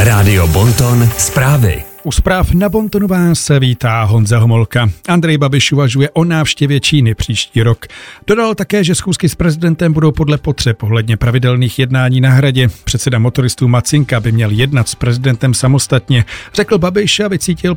Rádio Bonton zprávy. U zpráv na Bontonu vás vítá Honza Homolka. Andrej Babiš uvažuje o návštěvě Číny příští rok. Dodal také, že schůzky s prezidentem budou podle potřeb ohledně pravidelných jednání na Hradě. Předseda motoristů Macinka by měl jednat s prezidentem samostatně. Řekl Babiš a vycítil